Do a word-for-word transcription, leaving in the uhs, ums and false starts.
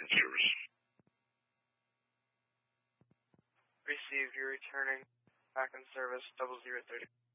in service. Received. You're returning back in service, double zero thirty.